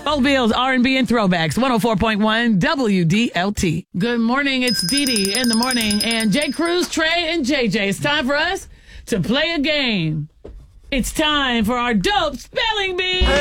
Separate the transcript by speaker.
Speaker 1: Old Bills, R&B, and throwbacks. 104.1 WDLT. Good morning. It's Dee Dee in the morning. And J. Cruz, Trey, and JJ. It's time for us to play a game. It's time for our dope spelling bee.